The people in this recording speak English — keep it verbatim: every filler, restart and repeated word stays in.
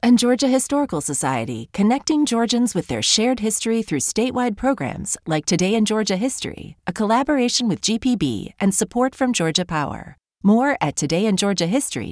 And Georgia Historical Society, connecting Georgians with their shared history through statewide programs like Today in Georgia History, a collaboration with G P B and support from Georgia Power. More at today in georgia history